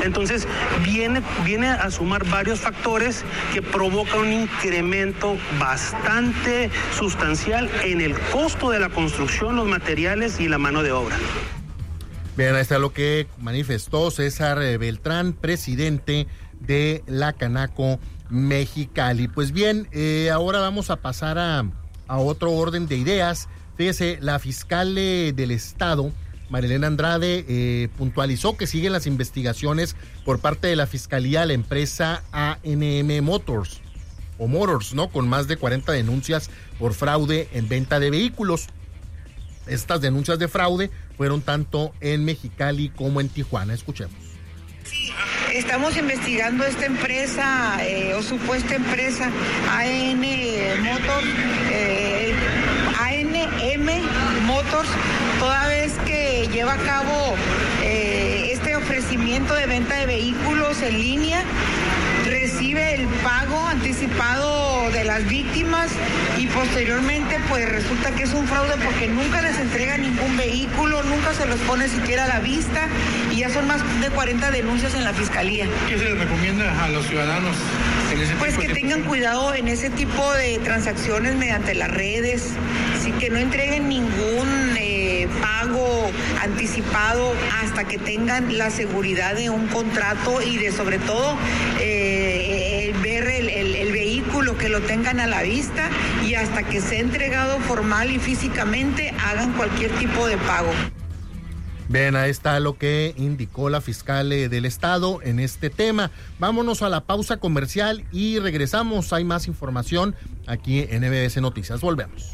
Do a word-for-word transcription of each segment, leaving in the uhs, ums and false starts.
Entonces, viene, viene a sumar varios factores que provocan un incremento bastante sustancial en el costo de la construcción, los materiales y la mano de obra. Bien, ahí está lo que manifestó César Beltrán, presidente de la Canaco Mexicali. Pues bien, eh, ahora vamos a pasar a, a otro orden de ideas. Fíjese, la fiscal eh, del Estado, Marilena Andrade, eh, puntualizó que siguen las investigaciones por parte de la Fiscalía a la empresa A N M Motors, o Motors, ¿no? Con más de cuarenta denuncias por fraude en venta de vehículos. Estas denuncias de fraude fueron tanto en Mexicali como en Tijuana. Escuchemos. Sí, estamos investigando esta empresa eh, o supuesta empresa A N Motors, eh, A N M Motors, toda vez que lleva a cabo eh, este ofrecimiento de venta de vehículos en línea, recibe el pago anticipado de las víctimas y posteriormente pues resulta que es un fraude porque nunca les entrega ningún vehículo, nunca se los pone siquiera a la vista y ya son más de cuarenta denuncias en la fiscalía. ¿Qué se les recomienda a los ciudadanos en ese Pues tipo que de tengan cuidado en ese tipo de transacciones mediante las redes, sí, que no entreguen ningún eh, pago anticipado hasta que tengan la seguridad de un contrato y de sobre todo eh, eh, ver el, el, el vehículo, que lo tengan a la vista y hasta que sea entregado formal y físicamente hagan cualquier tipo de pago. Bien, ahí está lo que indicó la fiscal del Estado en este tema. Vámonos a la pausa comercial y regresamos. Hay más información aquí en N B S Noticias. Volvemos.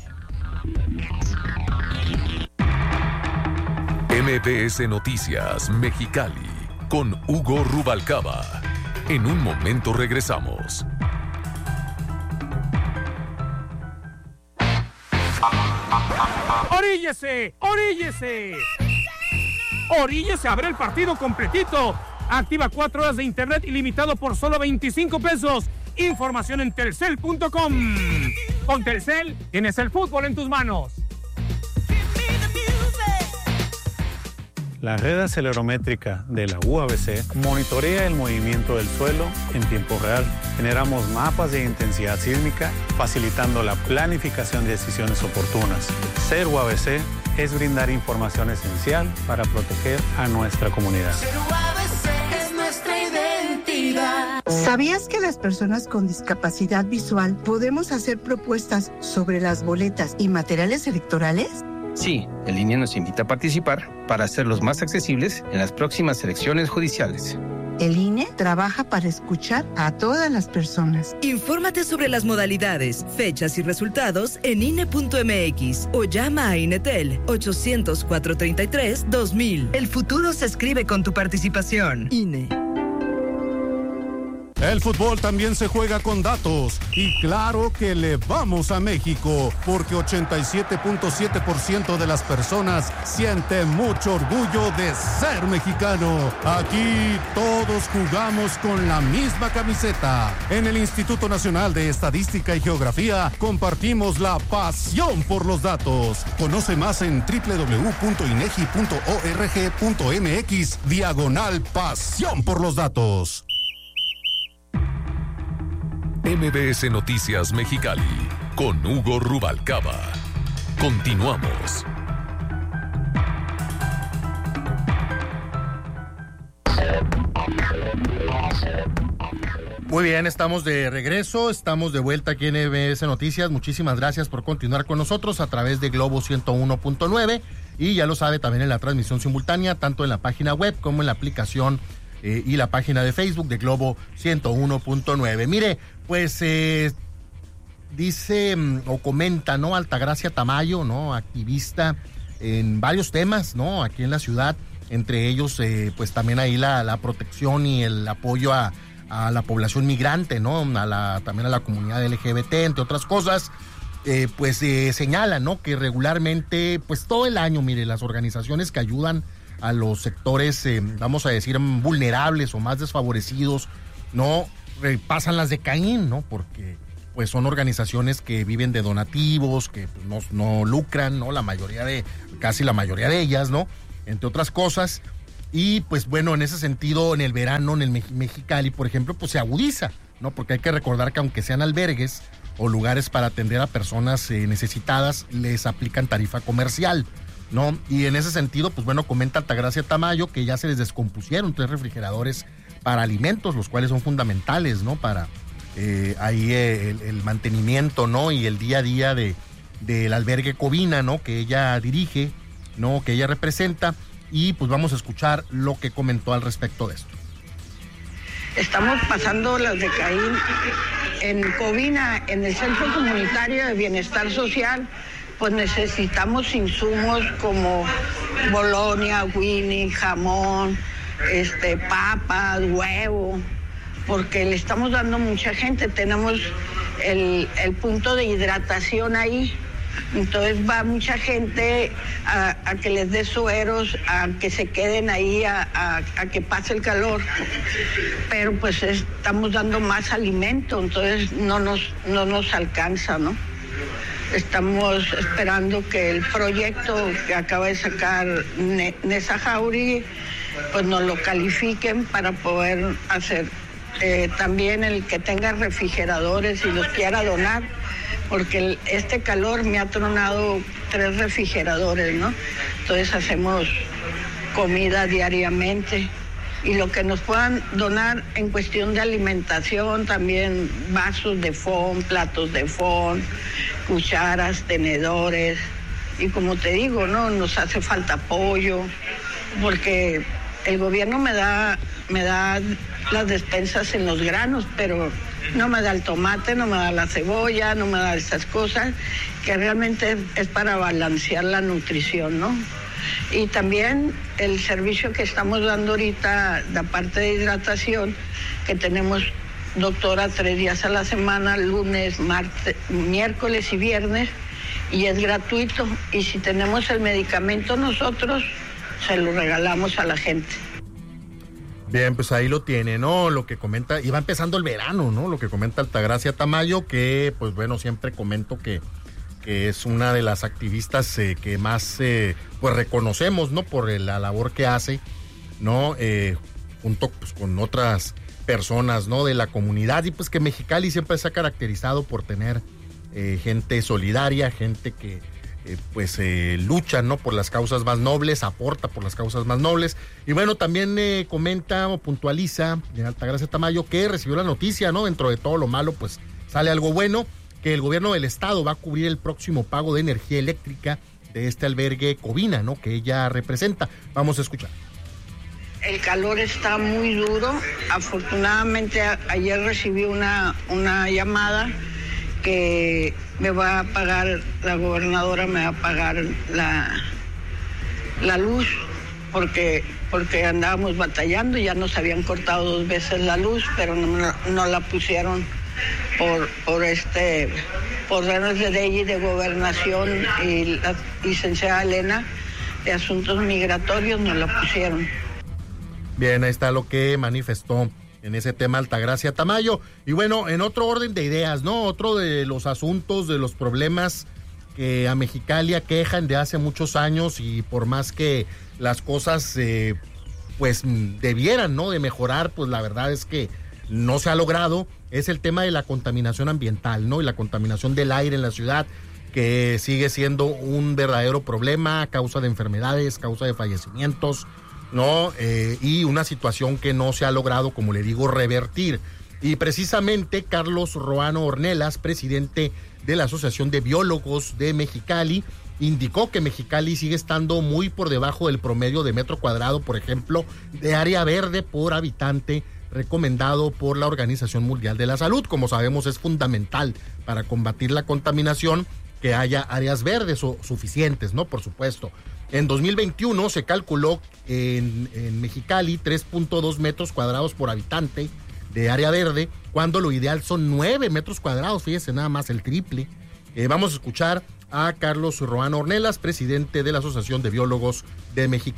N B S Noticias Mexicali con Hugo Rubalcaba. En un momento regresamos. ¡Oríllese! ¡Oríllese! ¡Oríllese! ¡Abre el partido completito! Activa cuatro horas de internet ilimitado por solo veinticinco pesos. Información en telcel punto com. Con Telcel tienes el fútbol en tus manos. La red acelerométrica de la U A B C monitorea el movimiento del suelo en tiempo real. Generamos mapas de intensidad sísmica, facilitando la planificación de decisiones oportunas. Ser U A B C es brindar información esencial para proteger a nuestra comunidad. Ser U A B C es nuestra identidad. ¿Sabías que las personas con discapacidad visual podemos hacer propuestas sobre las boletas y materiales electorales? Sí, el I N E nos invita a participar para hacerlos más accesibles en las próximas elecciones judiciales. El I N E trabaja para escuchar a todas las personas. Infórmate sobre las modalidades, fechas y resultados en I N E punto M X o llama a INETEL ochocientos, cuatrocientos treinta y tres, dos mil. El futuro se escribe con tu participación. I N E. El fútbol también se juega con datos y claro que le vamos a México porque ochenta y siete punto siete por ciento de las personas sienten mucho orgullo de ser mexicano. Aquí todos jugamos con la misma camiseta. En el Instituto Nacional de Estadística y Geografía compartimos la pasión por los datos. Conoce más en doble u doble u doble u punto inegi punto org punto m x diagonal pasión por los datos. M B S Noticias Mexicali con Hugo Rubalcaba. Continuamos. Muy bien, estamos de regreso, estamos de vuelta aquí en M B S Noticias. Muchísimas gracias por continuar con nosotros a través de Globo ciento uno punto nueve y ya lo sabe también en la transmisión simultánea, tanto en la página web como en la aplicación eh, y la página de Facebook de Globo ciento uno punto nueve. Mire, pues eh, dice o comenta, ¿no? Altagracia Tamayo, ¿no? Activista en varios temas, ¿no? Aquí en la ciudad, entre ellos, eh, pues también ahí la, la protección y el apoyo a a la población migrante, ¿no? A la, también a la comunidad L G B T, entre otras cosas, eh, pues eh, señala, ¿no? Que regularmente, pues todo el año, mire, las organizaciones que ayudan a los sectores, eh, vamos a decir, vulnerables o más desfavorecidos, ¿no? Pasan las de Caín, ¿no? Porque pues son organizaciones que viven de donativos, que pues, no, no lucran, ¿no? La mayoría de, casi la mayoría de ellas, ¿no? Entre otras cosas. y pues bueno, en ese sentido, en el verano, en el Mexicali, por ejemplo, pues se agudiza, ¿no? Porque hay que recordar que aunque sean albergues o lugares para atender a personas eh, necesitadas, les aplican tarifa comercial, ¿no? Y en ese sentido, pues bueno, comenta Altagracia Tamayo que ya se les descompusieron tres refrigeradores para alimentos, los cuales son fundamentales, ¿no? Para eh, ahí eh, el, el mantenimiento, ¿no? Y el día a día de del albergue Covina, ¿no? Que ella dirige, ¿no? Que ella representa, y pues vamos a escuchar lo que comentó al respecto de esto. Estamos pasando las de Caín en Covina, en el Centro Comunitario de Bienestar Social, pues necesitamos insumos como bolonia, Winnie, jamón, este, papas, huevo, porque le estamos dando mucha gente. Tenemos el, el punto de hidratación ahí, entonces va mucha gente a, a que les dé sueros, a que se queden ahí, a, a, a que pase el calor, pero pues estamos dando más alimento, entonces no nos, no nos alcanza, ¿no? Estamos esperando que el proyecto que acaba de sacar Nesa Jauri, pues nos lo califiquen para poder hacer eh, también el que tenga refrigeradores y los quiera donar, porque el, este calor me ha tronado tres refrigeradores, ¿no? Entonces hacemos comida diariamente. Y lo que nos puedan donar en cuestión de alimentación, también vasos de fond, platos de fond, cucharas, tenedores. Y como te digo, ¿no? Nos hace falta apoyo, porque el gobierno me da, me da las despensas en los granos, pero no me da el tomate, no me da la cebolla, no me da esas cosas, que realmente es para balancear la nutrición, ¿no? Y también el servicio que estamos dando ahorita, la parte de hidratación, que tenemos doctora tres días a la semana, lunes, martes, miércoles y viernes, y es gratuito. Y si tenemos el medicamento nosotros, se lo regalamos a la gente. Bien, pues ahí lo tiene, ¿no? Lo que comenta, y va empezando el verano, ¿no? Lo que comenta Altagracia Tamayo, que pues bueno, siempre comento que que es una de las activistas eh, que más eh, pues reconocemos, ¿no? Por la labor que hace, ¿no? Eh, junto pues, con otras personas, ¿no? De la comunidad, y pues que Mexicali siempre se ha caracterizado por tener eh, gente solidaria, gente que eh, pues eh, lucha, ¿no? Por las causas más nobles, aporta por las causas más nobles. Y bueno, también eh, comenta o puntualiza en Altagracia Tamayo que recibió la noticia, ¿no? Dentro de todo lo malo, pues sale algo bueno, que el gobierno del estado va a cubrir el próximo pago de energía eléctrica de este albergue Covina, ¿no? Que ella representa. Vamos a escuchar. El calor está muy duro. Afortunadamente a, ayer recibí una, una llamada que me va a pagar, la gobernadora me va a pagar la, la luz, porque, porque andábamos batallando, ya nos habían cortado dos veces la luz, pero no, no la pusieron por por este por órdenes de ley y de gobernación, y la licenciada Elena de Asuntos Migratorios nos la pusieron. Bien, ahí está lo que manifestó en ese tema Altagracia Tamayo. Y bueno, en otro orden de ideas, ¿no? Otro de los asuntos, de los problemas que a Mexicali aquejan de hace muchos años, y por más que las cosas eh, pues debieran, ¿no? De mejorar, pues la verdad es que no se ha logrado, es el tema de la contaminación ambiental, ¿no? Y la contaminación del aire en la ciudad, que sigue siendo un verdadero problema, causa de enfermedades, causa de fallecimientos, ¿no? Eh, y una situación que no se ha logrado, como le digo, revertir. Y precisamente Carlos Roano Ornelas, presidente de la Asociación de Biólogos de Mexicali, indicó que Mexicali sigue estando muy por debajo del promedio de metro cuadrado, por ejemplo, de área verde por habitante, recomendado por la Organización Mundial de la Salud. Como sabemos, es fundamental para combatir la contaminación que haya áreas verdes o suficientes, ¿no? Por supuesto. En dos mil veintiuno se calculó en, en Mexicali tres punto dos metros cuadrados por habitante de área verde, cuando lo ideal son nueve metros cuadrados, fíjese nada más, el triple. Eh, vamos a escuchar a Carlos Roano Ornelas, presidente de la Asociación de Biólogos de Mexicali.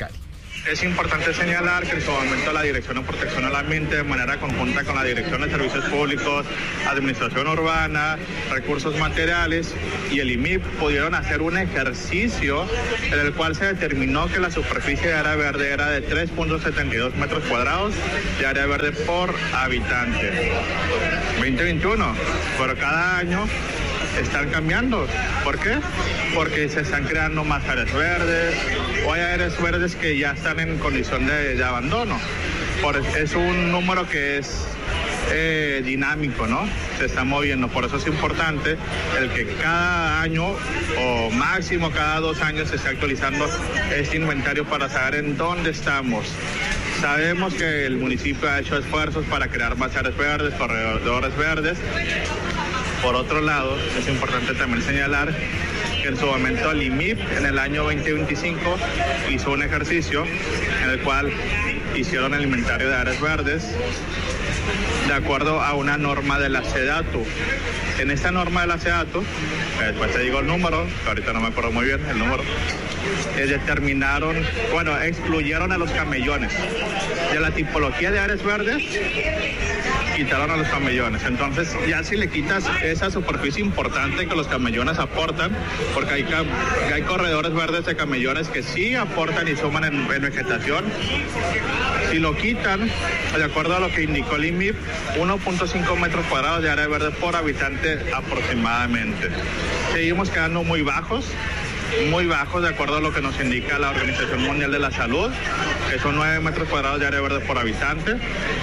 Es importante señalar que en su momento la Dirección de Protección al Ambiente, de manera conjunta con la Dirección de Servicios Públicos, Administración Urbana, Recursos Materiales y el I M I P, pudieron hacer un ejercicio en el cual se determinó que la superficie de área verde era de tres punto setenta y dos metros cuadrados de área verde por habitante. veinte veintiuno, pero cada año están cambiando. ¿Por qué? Porque se están creando más áreas verdes, o hay áreas verdes que ya están en condición de, de abandono. Por, es un número que es eh, dinámico, ¿no? Se está moviendo. Por eso es importante el que cada año o máximo cada dos años se esté actualizando este inventario para saber en dónde estamos. Sabemos que el municipio ha hecho esfuerzos para crear más áreas verdes, corredores verdes. Por otro lado, es importante también señalar que en su momento el I M I P en el año veinte veinticinco hizo un ejercicio en el cual hicieron el inventario de áreas verdes de acuerdo a una norma de la SEDATU. En esta norma de la SEDATU, después te digo el número, que ahorita no me acuerdo muy bien el número, eh, determinaron, bueno, excluyeron a los camellones. De la tipología de áreas verdes, quitaron a los camellones. Entonces, ya si le quitas esa superficie importante que los camellones aportan, porque hay, hay corredores verdes de camellones que sí aportan y suman en, en vegetación, si lo quitan, de acuerdo a lo que indicó el I M I P, uno punto cinco metros cuadrados de área verde por habitante aproximadamente. Seguimos quedando muy bajos, muy bajos de acuerdo a lo que nos indica la Organización Mundial de la Salud, que son nueve metros cuadrados de área verde por habitante.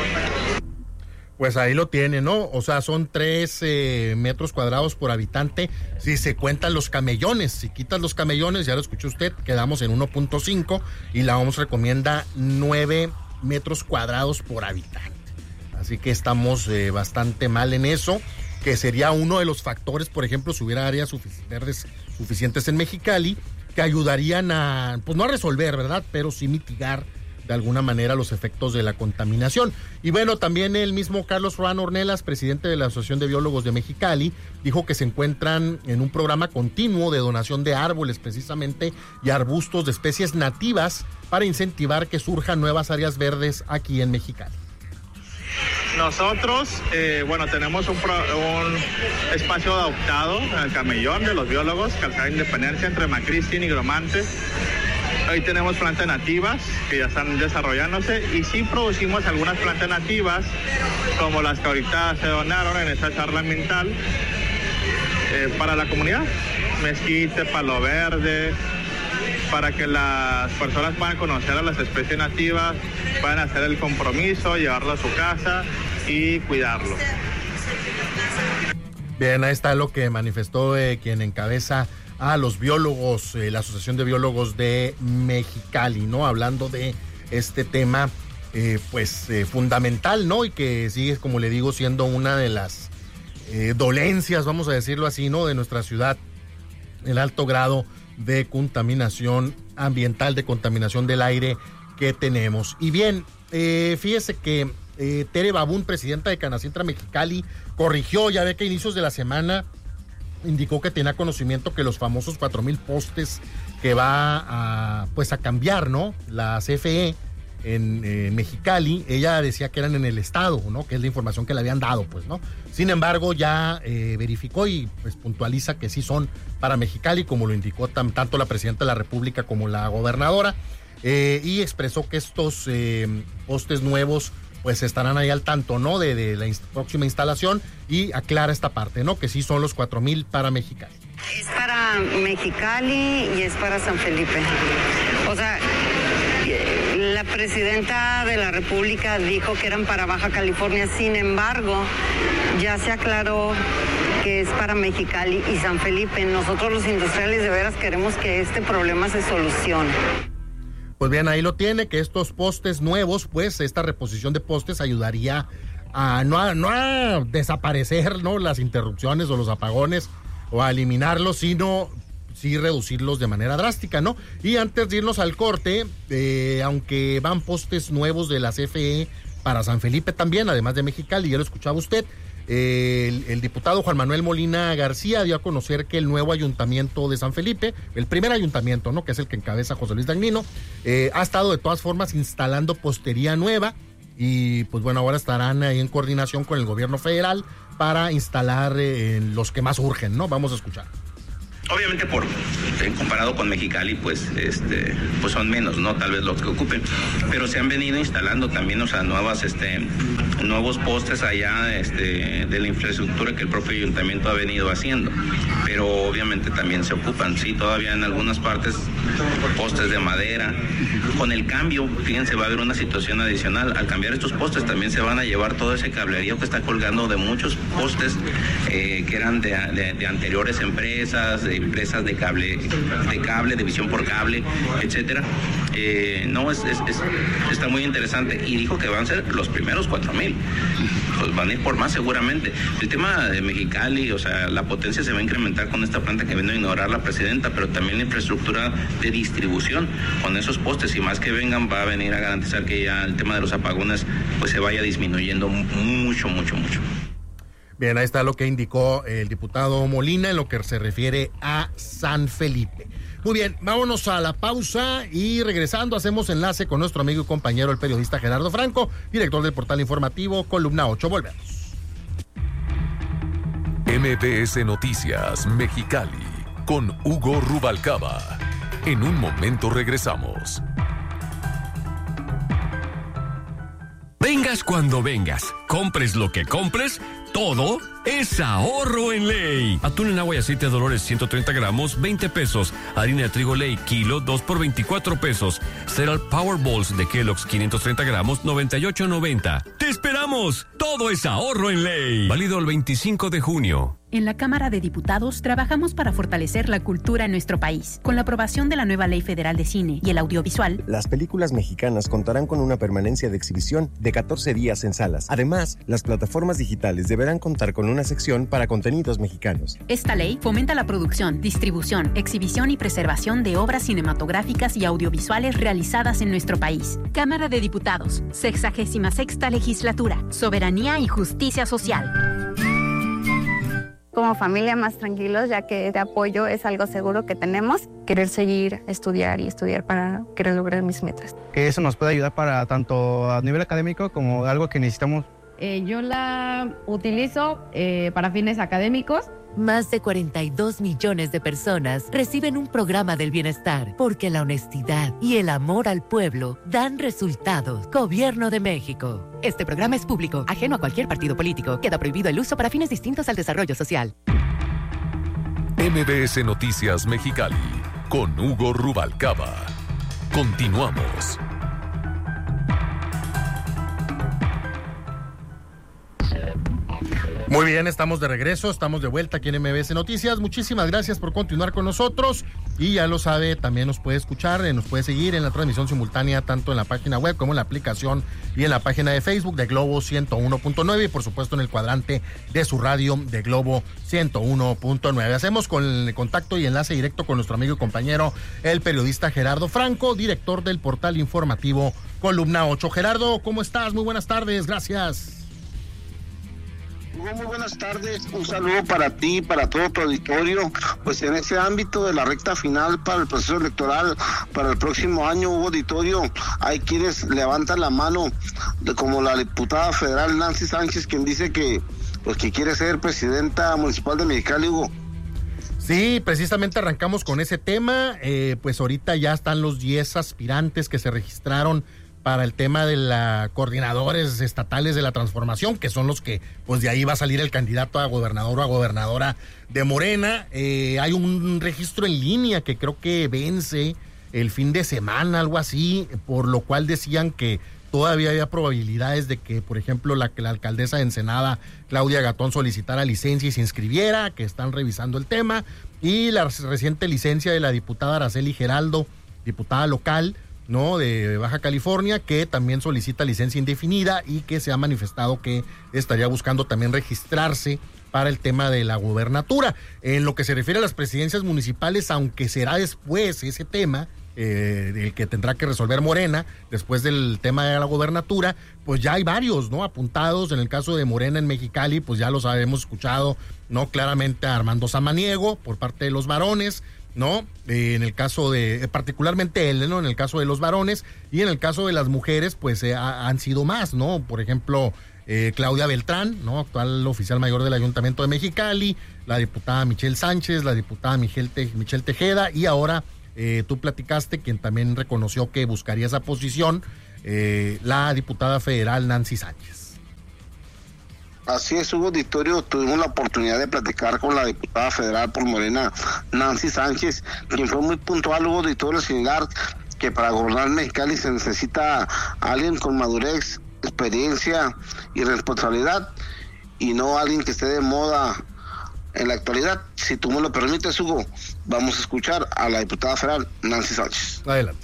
Pues ahí lo tiene, ¿no? O sea, son tres eh, metros cuadrados por habitante si se cuentan los camellones. Si quitas los camellones, ya lo escuchó usted, quedamos en uno punto cinco y la O M S recomienda nueve metros cuadrados por habitante. Así que estamos eh, bastante mal en eso, que sería uno de los factores, por ejemplo, si hubiera áreas sufic- verdes suficientes en Mexicali, que ayudarían a, pues no a resolver, ¿verdad? Pero sí mitigar de alguna manera los efectos de la contaminación. Y bueno, también el mismo Carlos Ruán Ornelas, presidente de la Asociación de Biólogos de Mexicali, dijo que se encuentran en un programa continuo de donación de árboles precisamente y arbustos de especies nativas para incentivar que surjan nuevas áreas verdes aquí en Mexicali. Nosotros, eh, bueno, tenemos un, pro, un espacio adoptado en el Camellón de los biólogos, Calzada Independencia, entre Macristi y Nigromante. Hoy tenemos plantas nativas que ya están desarrollándose y sí producimos algunas plantas nativas como las que ahorita se donaron en esta charla ambiental eh, para la comunidad. Mezquite, palo verde, para que las personas puedan conocer a las especies nativas, puedan hacer el compromiso, llevarlo a su casa y cuidarlo. Bien, ahí está lo que manifestó eh, quien encabeza a los biólogos, eh, la Asociación de Biólogos de Mexicali, ¿no? Hablando de este tema, eh, pues, eh, fundamental, ¿no? Y que sigue, como le digo, siendo una de las eh, dolencias, vamos a decirlo así, ¿no? De nuestra ciudad, el alto grado de contaminación ambiental, de contaminación del aire que tenemos. Y bien, eh, fíjese que eh, Tere Babún, presidenta de Canacintra Mexicali, corrigió, ya ve que a inicios de la semana indicó que tenía conocimiento que los famosos cuatro mil postes que va a, pues a cambiar, ¿no? La C F E en eh, Mexicali, ella decía que eran en el estado, ¿no? Que es la información que le habían dado, pues, ¿no? Sin embargo, ya eh, verificó y pues puntualiza que sí son para Mexicali, como lo indicó tam, tanto la presidenta de la República como la gobernadora, eh, y expresó que estos eh, postes nuevos pues estarán ahí al tanto, ¿no? De, de la inst- próxima instalación, y aclara esta parte, ¿no? Que sí son los cuatro mil para Mexicali. Es para Mexicali y es para San Felipe. O sea, la presidenta de la República dijo que eran para Baja California, sin embargo, ya se aclaró que es para Mexicali y San Felipe. Nosotros los industriales de veras queremos que este problema se solucione. Pues bien, ahí lo tiene, que estos postes nuevos, pues esta reposición de postes ayudaría a no a, no a desaparecer, ¿no? Las interrupciones o los apagones o a eliminarlos, sino sí reducirlos de manera drástica, ¿no? Y antes de irnos al corte, eh, aunque van postes nuevos de la C F E para San Felipe también, además de Mexicali, ya lo escuchaba usted, Eh, el, el diputado Juan Manuel Molina García dio a conocer que el nuevo ayuntamiento de San Felipe, el primer ayuntamiento, ¿no?, que es el que encabeza José Luis Dagnino, eh, ha estado de todas formas instalando postería nueva y pues bueno, ahora estarán ahí en coordinación con el gobierno federal para instalar eh, los que más urgen, ¿no? Vamos a escuchar. Obviamente por en comparado con Mexicali pues este pues son menos, no tal vez los que ocupen, pero se han venido instalando también, o sea, nuevas este nuevos postes allá este de la infraestructura que el propio ayuntamiento ha venido haciendo, pero obviamente también se ocupan, sí, todavía en algunas partes postes de madera. Con el cambio, fíjense, va a haber una situación adicional. Al cambiar estos postes también se van a llevar todo ese cablerío que está colgando de muchos postes eh, que eran de, de, de anteriores empresas, de empresas de cable, de cable, de visión por cable, etcétera. Eh, no, es, es, es, está muy interesante y dijo que van a ser los primeros cuatro mil. Pues van a ir por más seguramente. El tema de Mexicali, o sea, la potencia se va a incrementar con esta planta que vino a ignorar la presidenta, pero también la infraestructura de distribución con esos postes y más que vengan va a venir a garantizar que ya el tema de los apagones pues se vaya disminuyendo mucho, mucho, mucho. Bien, ahí está lo que indicó el diputado Molina en lo que se refiere a San Felipe. Muy bien, vámonos a la pausa y regresando hacemos enlace con nuestro amigo y compañero, el periodista Gerardo Franco, director del portal informativo Columna ocho. Volvemos. M B S Noticias Mexicali con Hugo Rubalcaba. En un momento regresamos. Vengas cuando vengas, compres lo que compres, todo es ahorro en Ley. Atún en agua y aceite de Dolores ciento treinta gramos, veinte pesos. Harina de trigo Ley, kilo, dos por veinticuatro pesos. Cereal Power Balls de Kellogg's quinientos treinta gramos, noventa y ocho noventa. ¡Te esperamos! Todo es ahorro en Ley. Válido el veinticinco de junio. En la Cámara de Diputados trabajamos para fortalecer la cultura en nuestro país. Con la aprobación de la nueva Ley Federal de Cine y el Audiovisual, las películas mexicanas contarán con una permanencia de exhibición de catorce días en salas. Además, las plataformas digitales deberán contar con una sección para contenidos mexicanos. Esta ley fomenta la producción, distribución, exhibición y preservación de obras cinematográficas y audiovisuales realizadas en nuestro país. Cámara de Diputados, sexagésima sexta legislatura, soberanía y justicia social. Como familia más tranquilos, ya que este apoyo es algo seguro que tenemos. Querer seguir, estudiar y estudiar para querer lograr mis metas. Que eso nos puede ayudar para tanto a nivel académico como algo que necesitamos. Eh, yo la utilizo eh, para fines académicos. Más de cuarenta y dos millones de personas reciben un programa del bienestar porque la honestidad y el amor al pueblo dan resultados. Gobierno de México. Este programa es público, ajeno a cualquier partido político. Queda prohibido el uso para fines distintos al desarrollo social. M B S Noticias Mexicali con Hugo Rubalcaba. Continuamos. Muy bien, estamos de regreso, estamos de vuelta aquí en M B S Noticias. Muchísimas gracias por continuar con nosotros y ya lo sabe, también nos puede escuchar, nos puede seguir en la transmisión simultánea tanto en la página web como en la aplicación y en la página de Facebook de Globo ciento uno punto nueve y por supuesto en el cuadrante de su radio de Globo ciento uno punto nueve. Hacemos con el contacto y enlace directo con nuestro amigo y compañero, el periodista Gerardo Franco, director del portal informativo Columna ocho. Gerardo, ¿cómo estás? Muy buenas tardes, gracias. Muy buenas tardes, un saludo para ti, para todo tu auditorio. Pues en ese ámbito de la recta final para el proceso electoral para el próximo año, Hugo auditorio, hay quienes levantan la mano, de, como la diputada federal Nancy Sánchez, quien dice que pues que quiere ser presidenta municipal de Mexicali, Hugo. Sí, precisamente arrancamos con ese tema, eh, pues ahorita ya están los diez aspirantes que se registraron para el tema de la coordinadores estatales de la transformación, que son los que, pues de ahí va a salir el candidato a gobernador o a gobernadora de Morena. Eh, hay un registro en línea que creo que vence el fin de semana, algo así, por lo cual decían que todavía había probabilidades de que, por ejemplo, la, la alcaldesa de Ensenada, Claudia Gatón, solicitara licencia y se inscribiera, que están revisando el tema, y la reciente licencia de la diputada Araceli Geraldo, diputada local, ¿no?, de Baja California, que también solicita licencia indefinida y que se ha manifestado que estaría buscando también registrarse para el tema de la gubernatura. En lo que se refiere a las presidencias municipales, aunque será después ese tema, eh, el que tendrá que resolver Morena después del tema de la gobernatura, pues ya hay varios, ¿no? Apuntados. En el caso de Morena en Mexicali, pues ya los habíamos escuchado, ¿no? Claramente a Armando Samaniego por parte de los varones, ¿no? Eh, en el caso de, eh, particularmente él, ¿no? En el caso de los varones, y en el caso de las mujeres, pues eh, ha, han sido más, ¿no? Por ejemplo, eh, Claudia Beltrán, ¿no? Actual oficial mayor del Ayuntamiento de Mexicali, la diputada Michelle Sánchez, la diputada Michelle, Te- Michelle Tejeda, y ahora eh, tú platicaste, quien también reconoció que buscaría esa posición, eh, la diputada federal Nancy Sánchez. Así es, Hugo Auditorio, tuvimos la oportunidad de platicar con la diputada federal por Morena, Nancy Sánchez, quien fue muy puntual, Hugo Auditorio, señalar que para gobernar Mexicali se necesita alguien con madurez, experiencia y responsabilidad, y no alguien que esté de moda en la actualidad. Si tú me lo permites, Hugo, vamos a escuchar a la diputada federal Nancy Sánchez. Adelante.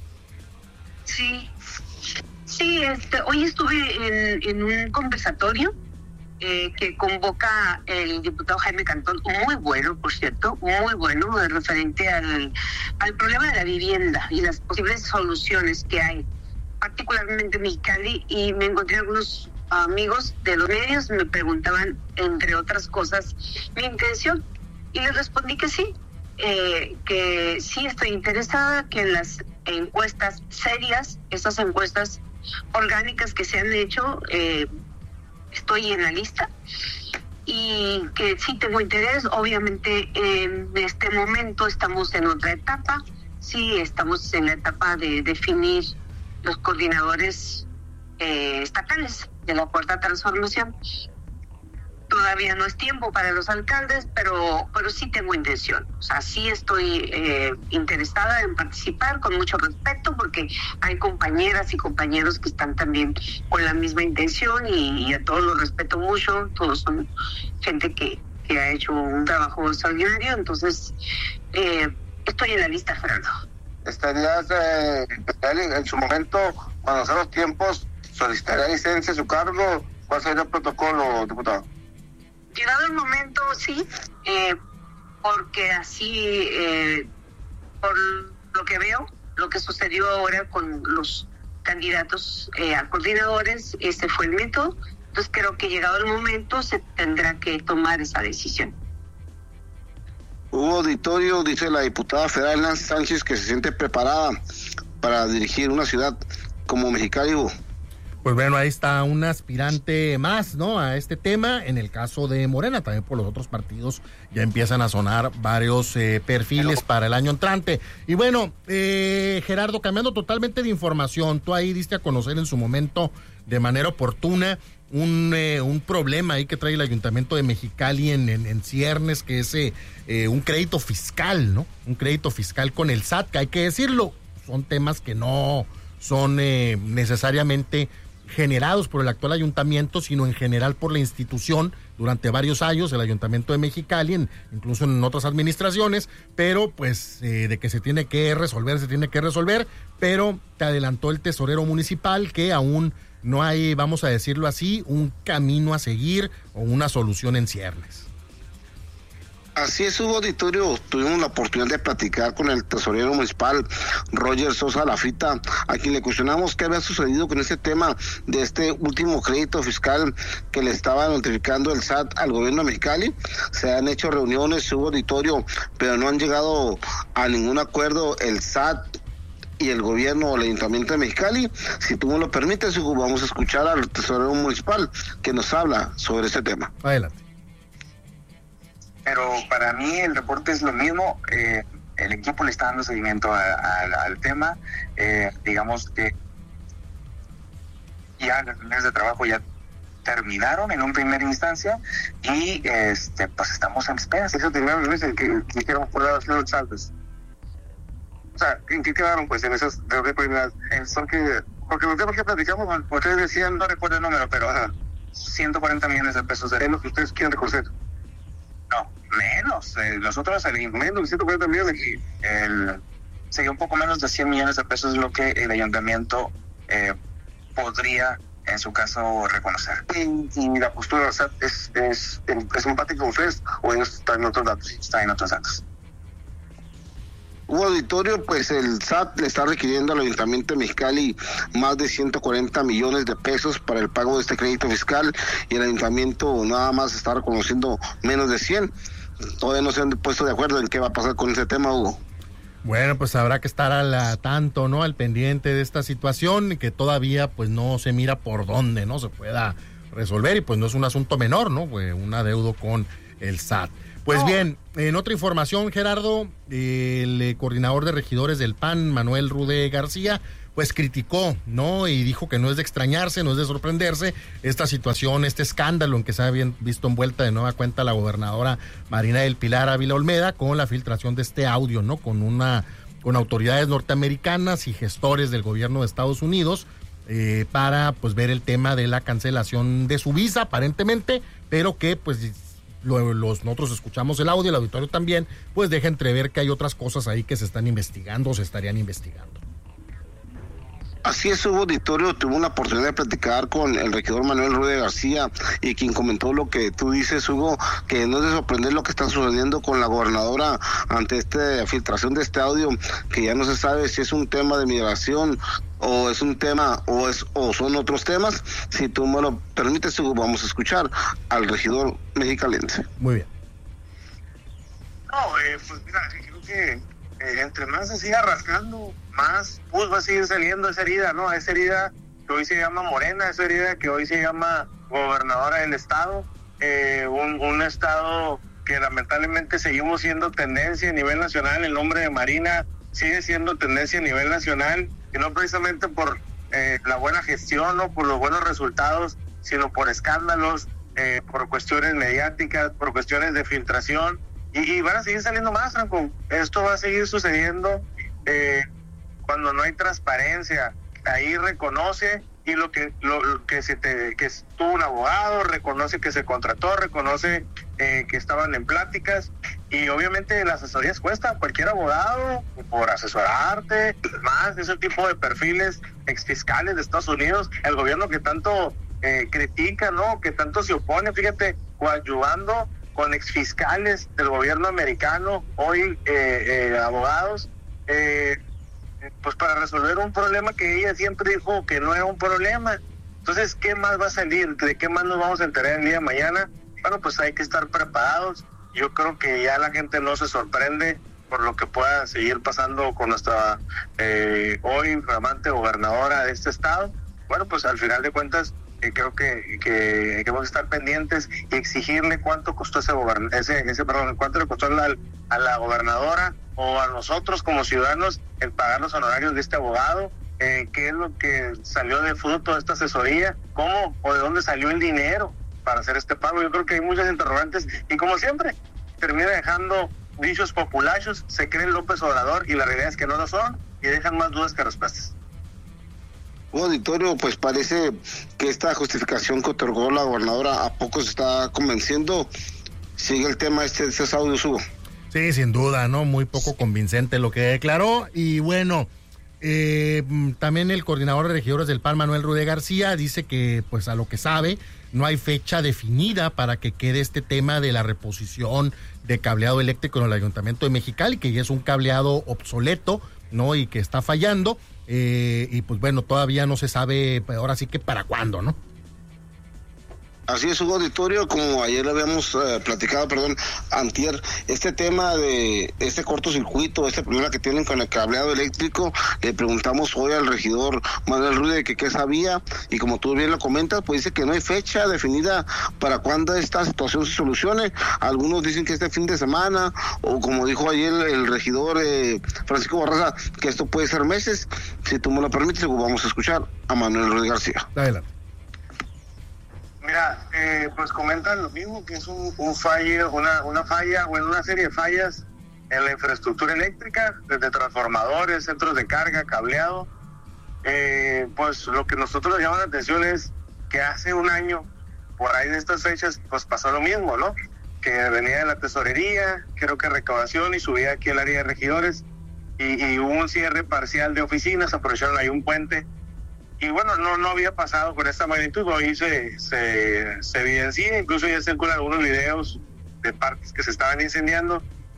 Sí, sí, este, hoy estuve en, en un conversatorio eh, que convoca el diputado Jaime Cantón, muy bueno, por cierto, muy bueno, referente al, al problema de la vivienda y las posibles soluciones que hay, particularmente en Mexicali, y me encontré algunos amigos de los medios, me preguntaban, entre otras cosas, mi intención, y les respondí que sí, eh, que sí estoy interesada, que en las encuestas serias, esas encuestas orgánicas que se han hecho, eh, estoy en la lista, y que sí tengo interés. Obviamente en este momento estamos en otra etapa, sí estamos en la etapa de definir los coordinadores eh, estatales de la Cuarta Transformación. Todavía no es tiempo para los alcaldes, pero pero sí tengo intención. O sea, sí estoy eh, interesada en participar, con mucho respeto, porque hay compañeras y compañeros que están también con la misma intención, y, y a todos los respeto mucho. Todos son gente que, que ha hecho un trabajo extraordinario. Entonces, eh, estoy en la lista, Fernando. ¿Estarías eh, en su momento, cuando sean los tiempos, solicitaría licencia a su cargo? ¿Cuál sería el protocolo, diputado? Llegado el momento, sí, eh, porque así, eh, por lo que veo, lo que sucedió ahora con los candidatos eh, a coordinadores, ese fue el método. Entonces creo que llegado el momento se tendrá que tomar esa decisión. Hugo Auditorio, dice la diputada federal Nancy Sánchez, que se siente preparada para dirigir una ciudad como Mexicali, Hugo. Pues bueno, ahí está un aspirante más, ¿no? A este tema. En el caso de Morena, también por los otros partidos ya empiezan a sonar varios eh, perfiles para el año entrante. Y bueno, eh, Gerardo, cambiando totalmente de información, tú ahí diste a conocer en su momento de manera oportuna un, eh, un problema ahí que trae el Ayuntamiento de Mexicali en, en, en ciernes, que es eh, eh, un crédito fiscal, ¿no? Un crédito fiscal con el S A T, que hay que decirlo, son temas que no son eh, necesariamente generados por el actual ayuntamiento, sino en general por la institución durante varios años, el Ayuntamiento de Mexicali, en, incluso en otras administraciones, pero pues eh, de que se tiene que resolver, se tiene que resolver, pero te adelantó el tesorero municipal que aún no hay, vamos a decirlo así, un camino a seguir o una solución en ciernes. Así es, Hugo Auditorio, tuvimos la oportunidad de platicar con el tesorero municipal Roger Sosa Lafita, a quien le cuestionamos qué había sucedido con este tema de este último crédito fiscal que le estaba notificando el S A T al gobierno de Mexicali. Se han hecho reuniones, Hugo Auditorio, pero no han llegado a ningún acuerdo el S A T y el gobierno o el Ayuntamiento de Mexicali. Si tú me lo permites, Hugo, vamos a escuchar al tesorero municipal que nos habla sobre este tema. Adelante. Pero para mí el reporte es lo mismo, eh, el equipo le está dando seguimiento a, a, al tema, eh, digamos que ya las reuniones de trabajo ya terminaron en una primera instancia y este pues estamos en espera. Eso terminaron en el que dijeron por las los altos. O sea, ¿en qué quedaron pues en esas reuniones primeras? Son que, porque los temas que platicamos, ustedes decían, no recuerdo el número, pero uh, ciento cuarenta millones de pesos es lo que ustedes quieren reconocer. No, menos. Eh, nosotros, el menos, ciento cuarenta millones, el, sería un poco menos de cien millones de pesos lo que el ayuntamiento eh, podría, en su caso, reconocer. ¿Y, y la postura del S A T es, es, es empática con ustedes o está en otros datos? Está en otros datos. Hubo auditorio, pues el S A T le está requiriendo al Ayuntamiento de Mexicali más de ciento cuarenta millones de pesos para el pago de este crédito fiscal y el Ayuntamiento nada más está reconociendo menos de cien. Todavía no se han puesto de acuerdo en qué va a pasar con ese tema, Hugo. Bueno, pues habrá que estar al tanto, ¿no? Al pendiente de esta situación que todavía pues no se mira por dónde, ¿no? Se pueda resolver y pues no es un asunto menor, ¿no? Pues un adeudo con el S A T. Pues oh. bien, en otra información, Gerardo, el coordinador de regidores del P A N, Manuel Rude García, pues criticó, ¿no? Y dijo que no es de extrañarse, no es de sorprenderse esta situación, este escándalo en que se ha visto envuelta de nueva cuenta la gobernadora Marina del Pilar Ávila Olmeda con la filtración de este audio, ¿no? Con una, con autoridades norteamericanas y gestores del gobierno de Estados Unidos eh, para, pues, ver el tema de la cancelación de su visa, aparentemente, pero que, pues, Lo, los, nosotros escuchamos el audio, el auditorio también, pues deja entrever que hay otras cosas ahí que se están investigando o se estarían investigando. Así es, Hugo. Auditorio tuvo una oportunidad de platicar con el regidor Manuel Rude García y quien comentó lo que tú dices, Hugo, que no es de sorprender lo que está sucediendo con la gobernadora ante esta filtración de este audio, que ya no se sabe si es un tema de migración o es un tema o es o son otros temas. Si tú me lo permites, Hugo, vamos a escuchar al regidor mexicalense. Muy bien. No, eh, pues mira, creo que eh, entre más se siga rascando, más pues va a seguir saliendo esa herida, ¿no? Esa herida que hoy se llama Morena, esa herida que hoy se llama gobernadora del estado, eh, un, un estado que lamentablemente seguimos siendo tendencia a nivel nacional. El nombre de Marina sigue siendo tendencia a nivel nacional, y no precisamente por eh, la buena gestión, no por los buenos resultados, sino por escándalos, eh, por cuestiones mediáticas, por cuestiones de filtración, y, y van a seguir saliendo más, Franco. Esto va a seguir sucediendo eh, cuando no hay transparencia. Ahí reconoce y lo que lo, lo que se te que tuvo un abogado, reconoce que se contrató, reconoce eh, que estaban en pláticas, y obviamente las asesorías cuestan. Cualquier abogado por asesorarte, más ese tipo de perfiles exfiscales de Estados Unidos, el gobierno que tanto eh, critica, ¿no? Que tanto se opone, fíjate, coadyuvando con exfiscales del gobierno americano, hoy eh, eh, abogados, eh, pues para resolver un problema que ella siempre dijo que no era un problema. Entonces, ¿qué más va a salir? ¿De qué más nos vamos a enterar el día de mañana? Bueno, pues hay que estar preparados. Yo creo que ya la gente no se sorprende por lo que pueda seguir pasando con nuestra eh, hoy flamante gobernadora de este estado. Bueno, pues al final de cuentas, eh, creo que, que, que vamos a estar pendientes y exigirle cuánto costó ese gobern ese, ese perdón, cuánto le costó a la, a la gobernadora o a nosotros como ciudadanos el pagar los honorarios de este abogado, eh, qué es lo que salió de fruto de esta asesoría, cómo o de dónde salió el dinero para hacer este pago. Yo creo que hay muchas interrogantes y, como siempre, termina dejando dichos populachos, se cree López Obrador y la realidad es que no lo son y dejan más dudas que respuestas. Auditorio, pues parece que esta justificación que otorgó la gobernadora a poco se está convenciendo. Sigue el tema este de estos audios, Hugo. Sí, sin duda, ¿no? Muy poco convincente lo que declaró. Y bueno, eh, también el coordinador de regidores del P A N, Manuel Rude García, dice que, pues a lo que sabe, no hay fecha definida para que quede este tema de la reposición de cableado eléctrico en el Ayuntamiento de Mexicali, que ya es un cableado obsoleto, ¿no? Y que está fallando. Eh, y pues bueno, todavía no se sabe, ahora sí que para cuándo, ¿no? Así es, Hugo Auditorio, como ayer habíamos eh, platicado, perdón, antier, este tema de este cortocircuito, este problema que tienen con el cableado eléctrico, le preguntamos hoy al regidor Manuel Rude que qué sabía, y como tú bien lo comentas, pues dice que no hay fecha definida para cuándo esta situación se solucione. Algunos dicen que este fin de semana, o como dijo ayer el, el regidor eh, Francisco Barraza, que esto puede ser meses. Si tú me lo permites, vamos a escuchar a Manuel Rude García. Adelante. Mira, eh, pues comentan lo mismo, que es un, un fallo, una, una falla, o en una serie de fallas en la infraestructura eléctrica, desde transformadores, centros de carga, cableado. Eh, pues lo que nosotros nos llama la atención es que hace un año, por ahí de estas fechas, pues pasó lo mismo, ¿no? Que venía de la tesorería, creo que recaudación, y subía aquí al área de regidores, y, y hubo un cierre parcial de oficinas, aprovecharon ahí un puente. Y bueno, no no había pasado con esta magnitud. Hoy se, se, se evidencia, incluso ya circulan algunos videos de partes que se estaban incendiando,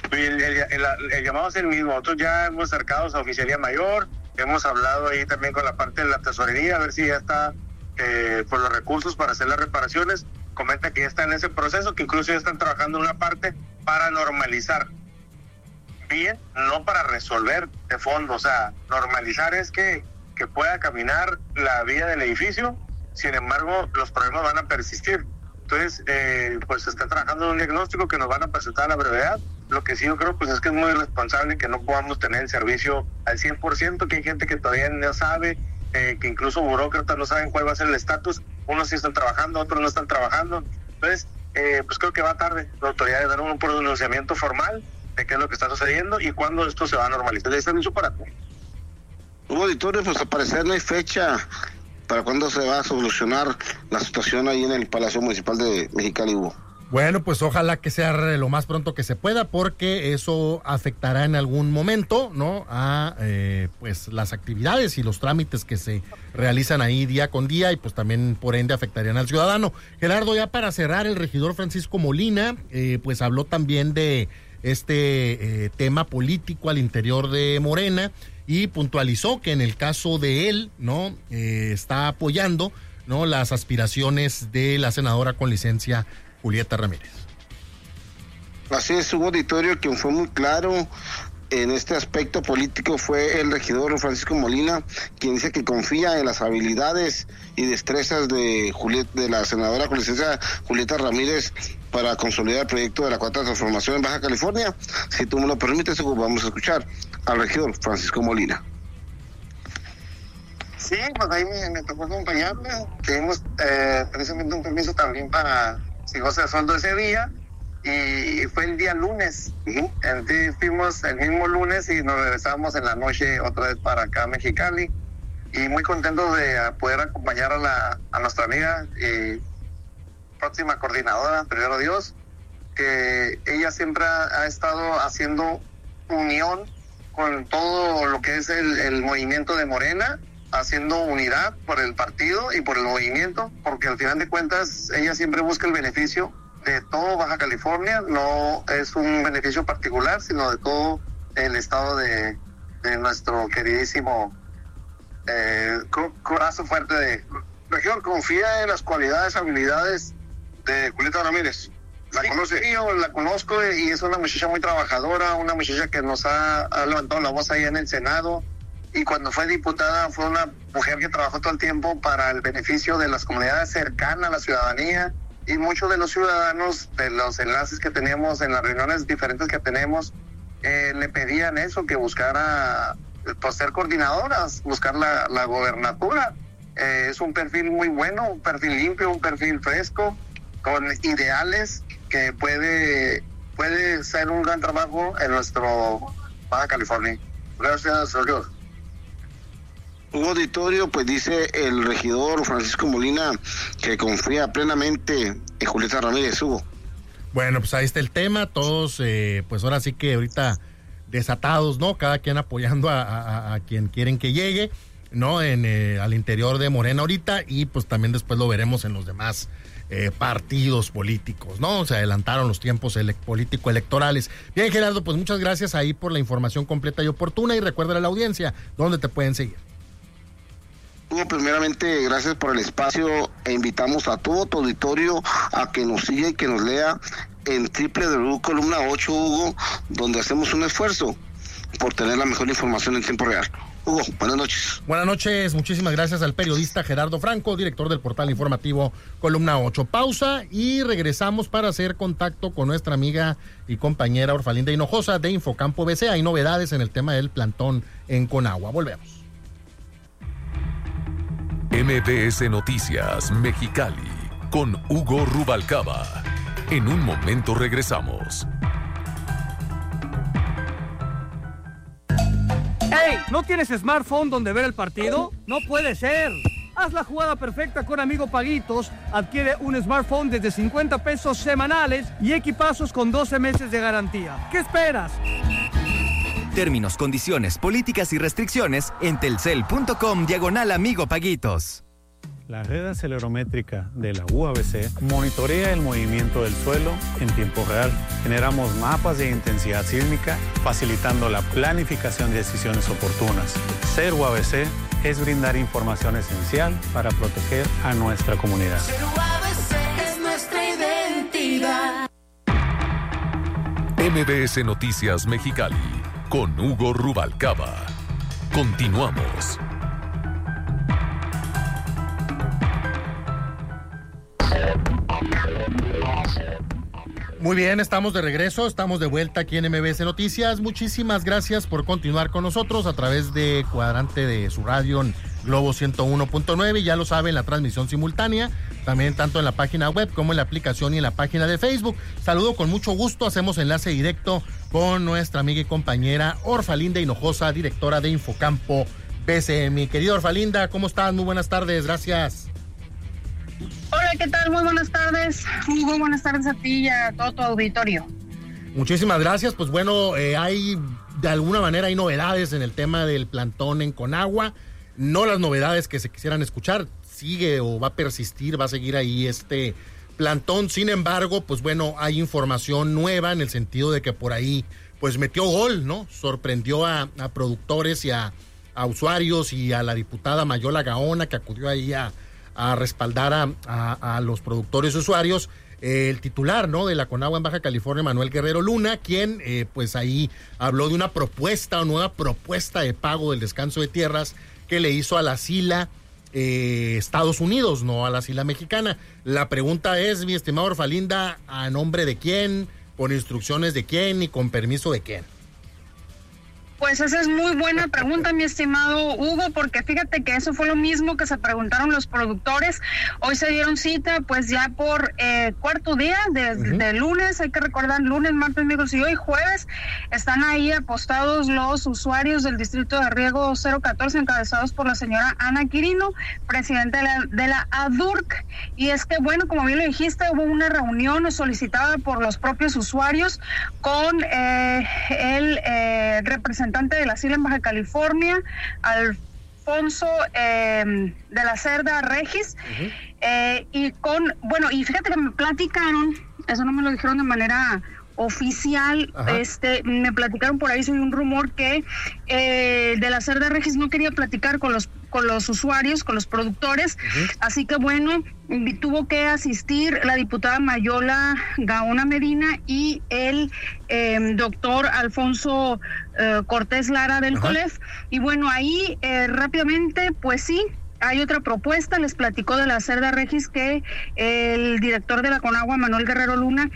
El, el, el, el llamado es el mismo. Nosotros ya hemos acercado a Oficialía Mayor, hemos hablado ahí también con la parte de la tesorería, a ver si ya está eh, por los recursos para hacer las reparaciones. Comenta que ya está en ese proceso, que incluso ya están trabajando en una parte para normalizar. Bien, no para resolver de fondo, o sea, normalizar es que, que pueda caminar la vía del edificio, sin embargo, los problemas van a persistir. Entonces, eh, pues se está trabajando en un diagnóstico que nos van a presentar a la brevedad. Lo que sí yo creo pues es que es muy irresponsable que no podamos tener el servicio al cien por ciento, que hay gente que todavía no sabe, eh, que incluso burócratas no saben cuál va a ser el estatus. Unos sí están trabajando, otros no están trabajando. Entonces, eh, pues creo que va tarde la autoridad de dar un pronunciamiento formal de qué es lo que está sucediendo y cuándo esto se va a normalizar. ¿Ya están en su parate? Hubo auditorio, pues al parecer no hay fecha para cuándo se va a solucionar la situación ahí en el Palacio Municipal de Mexicali, Hugo. Bueno, pues ojalá que sea lo más pronto que se pueda, porque eso afectará en algún momento, ¿no? A eh, pues las actividades y los trámites que se realizan ahí día con día y pues también por ende afectarían al ciudadano. Gerardo, ya para cerrar, el regidor Francisco Molina, eh, pues habló también de este eh, tema político al interior de Morena y puntualizó que en el caso de él, ¿no? Eh, está apoyando, ¿no? Las aspiraciones de la senadora con licencia Julieta Ramírez. Así es, hubo auditorio quien fue muy claro en este aspecto político fue el regidor Francisco Molina, quien dice que confía en las habilidades y destrezas de Julieta, de la senadora con licencia Julieta Ramírez para consolidar el proyecto de la cuarta transformación en Baja California. Si tú me lo permites, vamos a escuchar al regidor Francisco Molina. Sí, pues ahí me, me tocó acompañarme. Tuvimos eh, precisamente un permiso también para si goza de sueldo ese día, y fue el día lunes. Uh-huh. Entonces fuimos el mismo lunes y nos regresamos en la noche otra vez para acá a Mexicali, y muy contentos de poder acompañar a, la, a nuestra amiga y próxima coordinadora, primero Dios, que ella siempre ha estado haciendo unión con todo lo que es el, el movimiento de Morena, haciendo unidad por el partido y por el movimiento, porque al final de cuentas ella siempre busca el beneficio de todo Baja California, no es un beneficio particular, sino de todo el estado de, de nuestro queridísimo eh, corazón fuerte de región. Confía en las cualidades, habilidades de Julieta Ramírez. ¿La sí, conoce? Sí, yo la conozco y es una muchacha muy trabajadora, una muchacha que nos ha, ha levantado la voz ahí en el Senado. Y cuando fue diputada fue una mujer que trabajó todo el tiempo para el beneficio de las comunidades cercanas a la ciudadanía, y muchos de los ciudadanos, de los enlaces que tenemos en las reuniones diferentes que tenemos, eh, le pedían eso, que buscara pues, ser coordinadoras, buscar la, la gobernatura. Eh, es un perfil muy bueno, un perfil limpio, un perfil fresco, con ideales que puede, puede ser un gran trabajo en nuestro Baja California. Gracias, señor. Hubo auditorio, pues dice el regidor Francisco Molina que confía plenamente en Julieta Ramírez. Hugo. Bueno, pues ahí está el tema, todos eh, pues ahora sí que ahorita desatados, ¿no? Cada quien apoyando a, a, a quien quieren que llegue, ¿no? En eh, al interior de Morena ahorita, y pues también después lo veremos en los demás eh, partidos políticos, ¿no? Se adelantaron los tiempos ele- político-electorales. Bien, Gerardo, pues muchas gracias ahí por la información completa y oportuna, y recuerda a la audiencia dónde te pueden seguir. Hugo, primeramente, gracias por el espacio e invitamos a todo tu auditorio a que nos siga y que nos lea en doble u doble u doble u punto columna ocho, Hugo, donde hacemos un esfuerzo por tener la mejor información en tiempo real. Hugo, buenas noches. Buenas noches, muchísimas gracias al periodista Gerardo Franco, director del portal informativo Columna ocho. Pausa y regresamos para hacer contacto con nuestra amiga y compañera Orfalinda Hinojosa de Infocampo B C. Hay novedades en el tema del plantón en Conagua. Volvemos. M B S Noticias Mexicali con Hugo Rubalcaba. En un momento regresamos. ¡Hey! ¿No tienes smartphone donde ver el partido? ¡No puede ser! Haz la jugada perfecta con Amigo Paguitos. Adquiere un smartphone desde cincuenta pesos semanales y equipazos con doce meses de garantía. ¿Qué esperas? Términos, condiciones, políticas y restricciones en telcel punto com diagonal Amigo Paguitos. La red acelerométrica de la U A B C monitorea el movimiento del suelo en tiempo real. Generamos mapas de intensidad sísmica, facilitando la planificación de decisiones oportunas. Ser U A B C es brindar información esencial para proteger a nuestra comunidad. Ser U A B C es nuestra identidad. M B S Noticias Mexicali con Hugo Rubalcaba. Continuamos. Muy bien, estamos de regreso, estamos de vuelta aquí en M B S Noticias. Muchísimas gracias por continuar con nosotros a través de Cuadrante de su radio en Globo ciento uno punto nueve. Ya lo saben, la transmisión simultánea, también tanto en la página web como en la aplicación y en la página de Facebook. Saludo con mucho gusto, hacemos enlace directo con nuestra amiga y compañera Orfalinda Hinojosa, directora de Infocampo B C M. Querida Orfalinda, ¿cómo estás? Muy buenas tardes, gracias. Hola, ¿qué tal? Muy buenas tardes. Muy buenas tardes a ti y a todo tu auditorio. Muchísimas gracias. Pues bueno, eh, hay, de alguna manera hay novedades en el tema del plantón en Conagua. No las novedades que se quisieran escuchar. Sigue o va a persistir, va a seguir ahí este plantón. Sin embargo, pues bueno, hay información nueva en el sentido de que por ahí, pues metió gol, ¿no? Sorprendió a, a productores y a, a usuarios y a la diputada Mayola Gaona, que acudió ahí a a respaldar a, a, a los productores usuarios, eh, el titular, ¿no?, de la Conagua en Baja California, Manuel Guerrero Luna, quien eh, pues ahí habló de una propuesta o nueva propuesta de pago del descanso de tierras que le hizo a la SILA eh, Estados Unidos, no a la SILA mexicana. La pregunta es, mi estimado Orfalinda, ¿a nombre de quién, con instrucciones de quién y con permiso de quién? Pues esa es muy buena pregunta, mi estimado Hugo, porque fíjate que eso fue lo mismo que se preguntaron los productores. Hoy se dieron cita, pues ya por eh, cuarto día de, uh-huh. de lunes, hay que recordar, lunes, martes, miércoles y hoy jueves, están ahí apostados los usuarios del Distrito de Riego cero catorce, encabezados por la señora Ana Quirino, presidenta de la, de la A D U R C. Y es que, bueno, como bien lo dijiste, hubo una reunión solicitada por los propios usuarios con eh, el eh, representante de la SILA en Baja California, Alfonso eh, de la Cerda Regis, uh-huh. eh, y con, bueno, y fíjate que me platicaron, eso no me lo dijeron de manera oficial, Ajá. este me platicaron por ahí, soy un rumor que eh, de la Cerda Regis no quería platicar con los con los usuarios, con los productores, uh-huh. así que bueno, tuvo que asistir la diputada Mayola Gaona Medina y el eh, doctor Alfonso eh, Cortés Lara del Ajá. COLEF, y bueno, ahí eh, rápidamente, pues sí, hay otra propuesta. Les platicó de la Cerda Regis que el director de la Conagua, Manuel Guerrero Luna,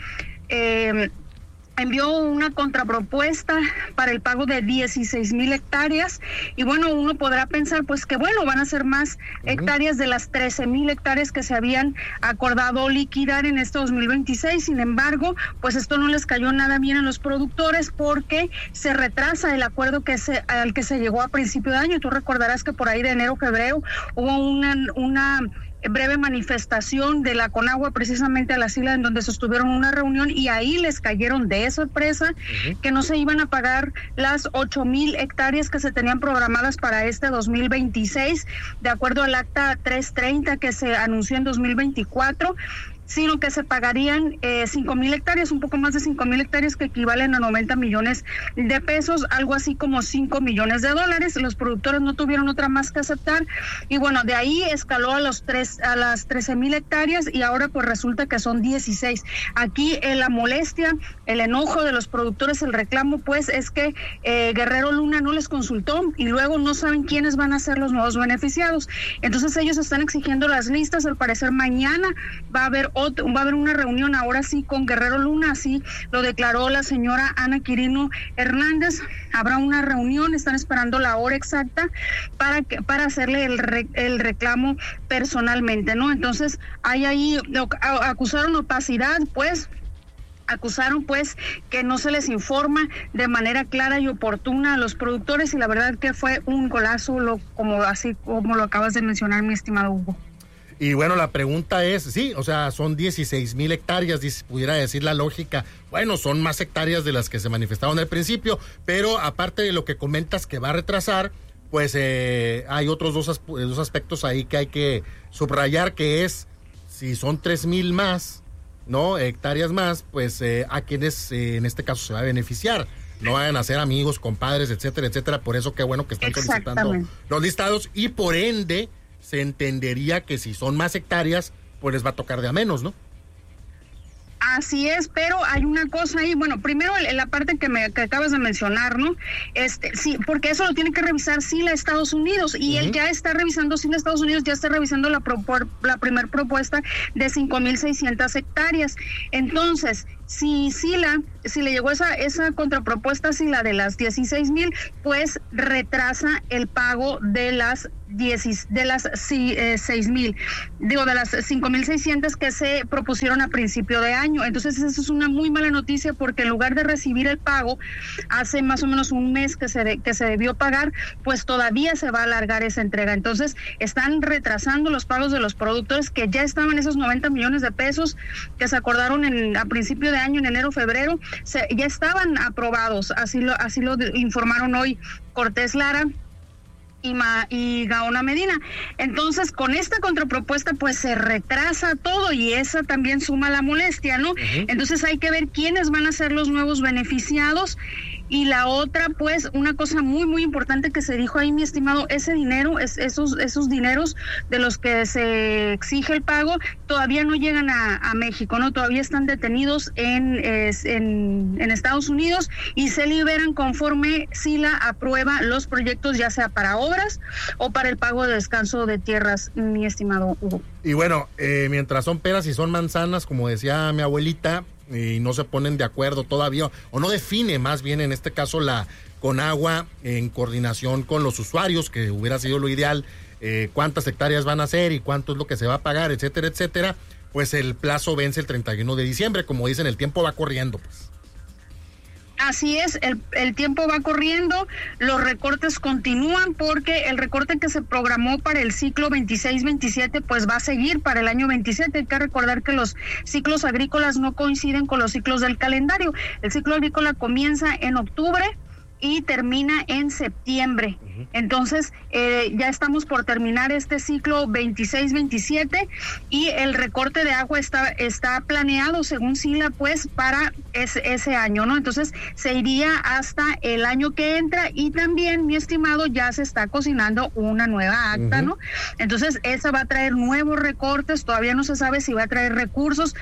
eh, envió una contrapropuesta para el pago de dieciséis mil hectáreas, y bueno, uno podrá pensar pues que bueno, van a ser más uh-huh. hectáreas de las trece mil hectáreas que se habían acordado liquidar en este dos mil veintiséis. Sin embargo, pues esto no les cayó nada bien a los productores porque se retrasa el acuerdo que se al que se llegó a principio de año. Tú recordarás que por ahí de enero, febrero hubo una una breve manifestación de la Conagua precisamente a la SILA, en donde sostuvieron una reunión, y ahí les cayeron de sorpresa uh-huh. que no se iban a pagar las ocho mil hectáreas que se tenían programadas para este dos mil veintiséis, de acuerdo al acta trescientos treinta que se anunció en dos mil veinticuatro, sino que se pagarían eh, cinco mil hectáreas, un poco más de cinco mil hectáreas, que equivalen a noventa millones de pesos, algo así como cinco millones de dólares. Los productores no tuvieron otra más que aceptar, y bueno, de ahí escaló a los tres, a las trece mil hectáreas, y ahora pues resulta que son dieciséis. Aquí eh, la molestia, el enojo de los productores, el reclamo pues es que eh, Guerrero Luna no les consultó, y luego no saben quiénes van a ser los nuevos beneficiados. Entonces ellos están exigiendo las listas. Al parecer mañana va a haber va a haber una reunión ahora sí con Guerrero Luna, así lo declaró la señora Ana Quirino Hernández. Habrá una reunión, están esperando la hora exacta para que, para hacerle el, re, el reclamo personalmente, ¿no? Entonces hay ahí, acusaron opacidad, pues acusaron pues que no se les informa de manera clara y oportuna a los productores, y la verdad que fue un golazo, lo, como así como lo acabas de mencionar, mi estimado Hugo. Y bueno, la pregunta es, sí, o sea, son dieciséis mil hectáreas, pudiera decir la lógica, bueno, son más hectáreas de las que se manifestaron al principio, pero aparte de lo que comentas que va a retrasar, pues eh, hay otros dos, asp- dos aspectos ahí que hay que subrayar, que es, si son tres mil más, ¿no? Hectáreas más, pues eh, a quienes eh, en este caso se va a beneficiar. No vayan a ser amigos, compadres, etcétera, etcétera. Por eso qué bueno que están solicitando los listados, y por ende se entendería que si son más hectáreas, pues les va a tocar de a menos, ¿no? Así es, pero hay una cosa ahí, bueno, primero la parte que me que acabas de mencionar, ¿no? Este, sí, porque eso lo tiene que revisar SILA Estados Unidos, y uh-huh. él ya está revisando, SILA Estados Unidos ya está revisando la propor, la primer propuesta de cinco mil seiscientas hectáreas. Entonces, si SILA, si le llegó esa esa contrapropuesta SILA de las dieciséis mil, pues retrasa el pago de las diez, de las si, eh, seis mil, digo, de las cinco mil seiscientas que se propusieron a principio de año. Entonces, eso es una muy mala noticia, porque en lugar de recibir el pago hace más o menos un mes que se de, que se debió pagar, pues todavía se va a alargar esa entrega. Entonces, están retrasando los pagos de los productores, que ya estaban esos noventa millones de pesos que se acordaron en, a principio de año, en enero, febrero, se, ya estaban aprobados, así lo, así lo informaron hoy Cortés Lara y, Ma, y Gaona Medina. Entonces, con esta contrapropuesta, pues se retrasa todo, y esa también suma la molestia, ¿no? Uh-huh. Entonces hay que ver quiénes van a ser los nuevos beneficiados. Y la otra, pues, una cosa muy, muy importante que se dijo ahí, mi estimado, ese dinero, es, esos, esos dineros de los que se exige el pago, todavía no llegan a, a México, ¿no? Todavía están detenidos en, es, en, en Estados Unidos, y se liberan conforme SILA aprueba los proyectos, ya sea para obras o para el pago de descanso de tierras, mi estimado Hugo. Y bueno, eh, mientras son peras y son manzanas, como decía mi abuelita, y no se ponen de acuerdo todavía, o no define más bien en este caso la Conagua, en coordinación con los usuarios, que hubiera sido lo ideal, eh, cuántas hectáreas van a ser y cuánto es lo que se va a pagar, etcétera, etcétera, pues el plazo vence el treinta y uno de diciembre, como dicen, el tiempo va corriendo, pues. Así es, el, el tiempo va corriendo, los recortes continúan, porque el recorte que se programó para el ciclo veintiséis veintisiete pues va a seguir para el año veintisiete. Hay que recordar que los ciclos agrícolas no coinciden con los ciclos del calendario. El ciclo agrícola comienza en octubre y termina en septiembre. Uh-huh. Entonces, eh, ya estamos por terminar este ciclo veintiséis veintisiete, y el recorte de agua está está planeado, según SILA, pues para ese, ese año, ¿no? Entonces, se iría hasta el año que entra, y también, mi estimado, ya se está cocinando una nueva acta, uh-huh. ¿no? Entonces, esa va a traer nuevos recortes, todavía no se sabe si va a traer recursos.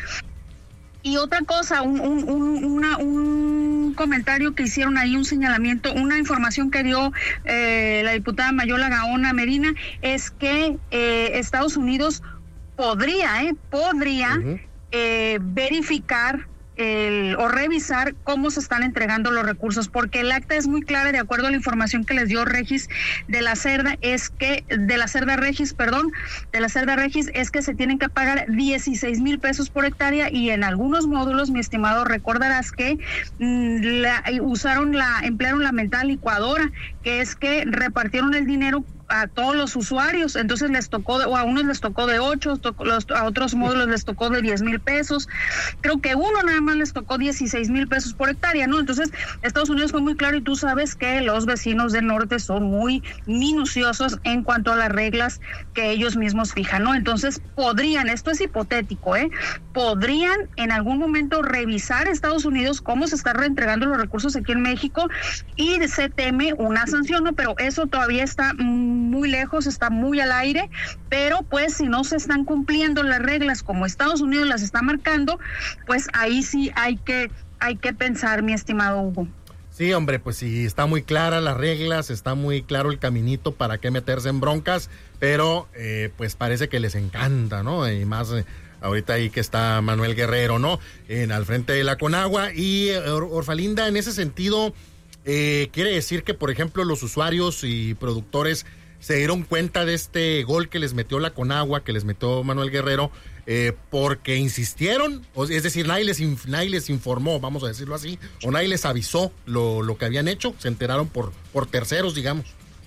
Y otra cosa, un, un, un, una, un comentario que hicieron ahí, un señalamiento, una información que dio eh, la diputada Mayola Gaona Medina, es que eh, Estados Unidos podría, eh, podría uh-huh. eh, verificar El, o revisar cómo se están entregando los recursos, porque el acta es muy clara, de acuerdo a la información que les dio Regis de la Cerda, es que, de la Cerda Regis, perdón, de la Cerda Regis, es que se tienen que pagar dieciséis mil pesos por hectárea, y en algunos módulos, mi estimado, recordarás que mm, la, usaron la, emplearon la mental licuadora, que es que repartieron el dinero a todos los usuarios, entonces les tocó, o a unos les tocó de ocho, tocó, los, a otros módulos les tocó de diez mil pesos, creo que uno nada más les tocó dieciséis mil pesos por hectárea, ¿no? Entonces, Estados Unidos fue muy claro, y tú sabes que los vecinos del norte son muy minuciosos en cuanto a las reglas que ellos mismos fijan, ¿no? Entonces, podrían, esto es hipotético, ¿eh? Podrían en algún momento revisar Estados Unidos cómo se están reentregando los recursos aquí en México, y se teme una sanción, ¿no? Pero eso todavía está muy lejos, está muy al aire, pero pues si no se están cumpliendo las reglas como Estados Unidos las está marcando, pues ahí sí hay que hay que pensar, mi estimado Hugo. Sí, hombre, pues sí, está muy clara las reglas, está muy claro el caminito para qué meterse en broncas, pero eh, pues parece que les encanta, ¿no? Y más eh, ahorita ahí que está Manuel Guerrero, ¿no? En al frente de la Conagua, y Or- Orfalinda, en ese sentido, eh, quiere decir que, por ejemplo, los usuarios y productores se dieron cuenta de este gol que les metió la Conagua, que les metió Manuel Guerrero, eh, porque insistieron, o, es decir, nadie les, inf, nadie les informó, vamos a decirlo así, o nadie les avisó lo, lo que habían hecho, se enteraron por, por terceros, digamos.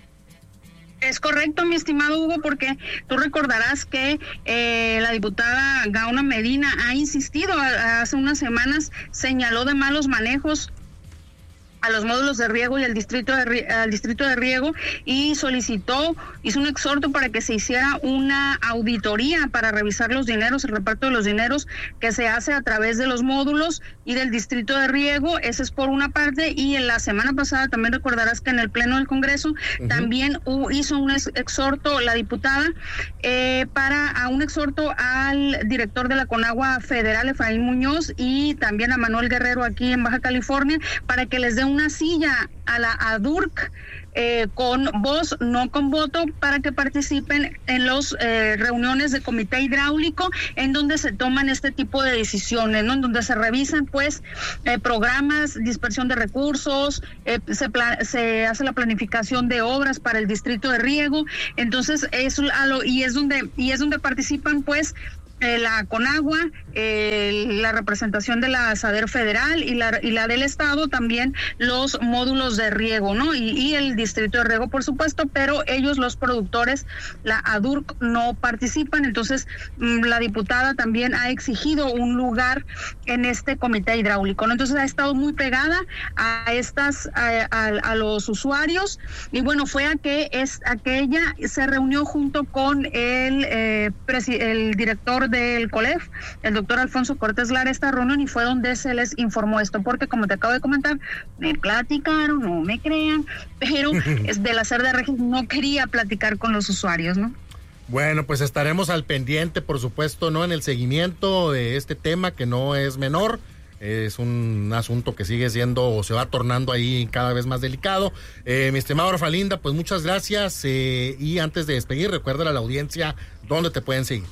Es correcto, mi estimado Hugo, porque tú recordarás que eh, la diputada Gaona Medina ha insistido, hace unas semanas señaló de malos manejos a los módulos de riego y al distrito de, al distrito de riego y solicitó, hizo un exhorto para que se hiciera una auditoría para revisar los dineros, el reparto de los dineros que se hace a través de los módulos y del distrito de riego. Ese es por una parte, y en la semana pasada también recordarás que en el Pleno del Congreso uh-huh. también uh, hizo un exhorto la diputada eh, para a un exhorto al director de la Conagua Federal, Efraín Muñoz, y también a Manuel Guerrero aquí en Baja California, para que les dé una silla a la ADURC eh, con voz, no con voto, para que participen en las eh, reuniones de comité hidráulico en donde se toman este tipo de decisiones, ¿no? En donde se revisan pues eh, programas, dispersión de recursos, eh, se, pla- se hace la planificación de obras para el distrito de riego. Entonces es a lo, y es donde y es donde participan pues Eh, la Conagua, eh, la representación de la SADER federal y la, y la del estado, también los módulos de riego, ¿no? Y, y el distrito de riego, por supuesto, pero ellos, los productores, la ADURC, no participan. Entonces, mmm, la diputada también ha exigido un lugar en este comité hidráulico, ¿no? Entonces, ha estado muy pegada a estas, a, a, a los usuarios, y bueno, fue a que, es, a que ella se reunió junto con el, eh, presi- el director del COLEF, el doctor Alfonso Cortés Lara, esta reunión, y fue donde se les informó esto, porque como te acabo de comentar, me platicaron, no me crean, pero es de la C E R de Regis no quería platicar con los usuarios, ¿no? Bueno, pues estaremos al pendiente, por supuesto, ¿no? En el seguimiento de este tema, que no es menor. Es un asunto que sigue siendo o se va tornando ahí cada vez más delicado. Eh, mi estimado Orfalinda, pues muchas gracias. Eh, y antes de despedir, recuerda a la audiencia dónde te pueden seguir.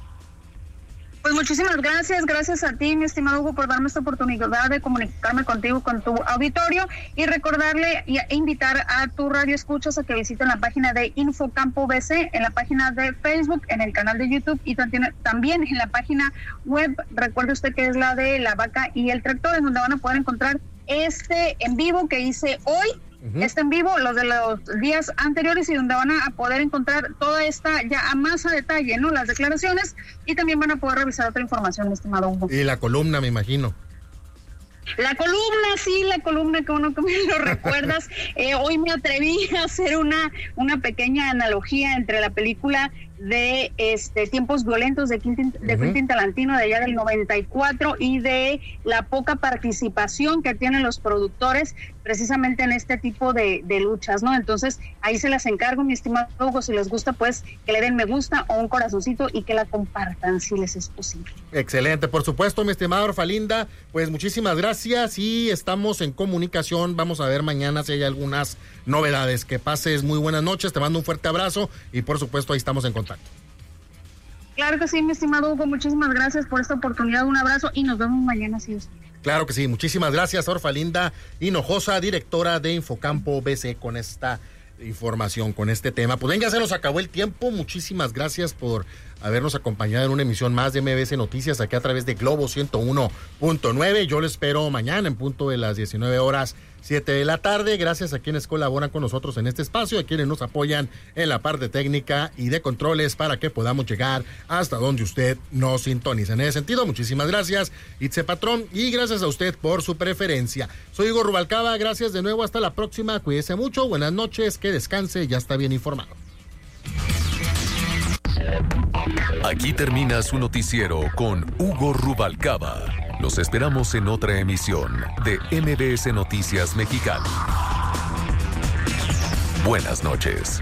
Pues muchísimas gracias, gracias a ti, mi estimado Hugo, por darme esta oportunidad de comunicarme contigo, con tu auditorio, y recordarle e invitar a tu radio escuchas a que visiten la página de Infocampo B C, en la página de Facebook, en el canal de YouTube y también, también en la página web. Recuerde usted que es la de La Vaca y el Tractor, en donde van a poder encontrar este en vivo que hice hoy. Uh-huh. Este en vivo, los de los días anteriores, y donde van a poder encontrar toda esta ya a más a detalle, ¿no? Las declaraciones, y también van a poder revisar otra información, mi estimado Hugo. Y la columna, me imagino. La columna, sí, la columna, que uno que me lo recuerdas. eh, hoy me atreví a hacer una, una pequeña analogía entre la película de este Tiempos Violentos de Quentin, de uh-huh. Quentin Tarantino, de allá del noventa y cuatro, y de la poca participación que tienen los productores precisamente en este tipo de, de luchas, ¿no? Entonces, ahí se las encargo, mi estimado Hugo, si les gusta, pues, que le den me gusta o un corazoncito y que la compartan si les es posible. Excelente, por supuesto, mi estimado Orfalinda, pues muchísimas gracias y estamos en comunicación. Vamos a ver mañana si hay algunas novedades. Que pases muy buenas noches, te mando un fuerte abrazo y por supuesto ahí estamos en contacto. Claro que sí, mi estimado Hugo, muchísimas gracias por esta oportunidad, un abrazo y nos vemos mañana, si Dios quiere. Claro que sí, muchísimas gracias, Orfalinda Hinojosa, directora de Infocampo B C, con esta información, con este tema. Pues venga, se nos acabó el tiempo. Muchísimas gracias por habernos acompañado en una emisión más de M B S Noticias aquí a través de Globo ciento uno punto nueve. Yo lo espero mañana en punto de las diecinueve horas, siete de la tarde. Gracias a quienes colaboran con nosotros en este espacio, a quienes nos apoyan en la parte técnica y de controles para que podamos llegar hasta donde usted nos sintoniza. En ese sentido, muchísimas gracias, Itze Patrón, y gracias a usted por su preferencia. Soy Hugo Rubalcaba, gracias de nuevo, hasta la próxima, cuídese mucho, buenas noches, que descanse, ya está bien informado. Aquí termina su noticiero con Hugo Rubalcaba. Los esperamos en otra emisión de M B S Noticias Mexicali. Buenas noches.